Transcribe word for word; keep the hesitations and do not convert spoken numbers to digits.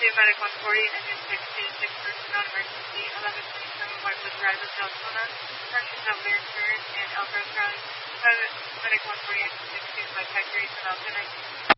Medic one forty, engine six two six, personnel emergency, eleven twenty-seven Whitewood Drive of Deltona, corrections of Lear Current and Elbrook Road, Medic one forty, engine six two, flight factory, from Alpha nineteen.